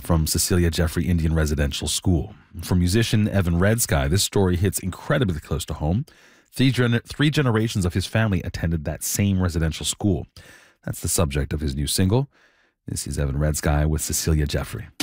from Cecilia Jeffrey Indian Residential School. For musician Evan Redsky, this story hits incredibly close to home. Three generations of his family attended that same residential school. That's the subject of his new single. This is Evan Redsky with Cecilia Jeffrey.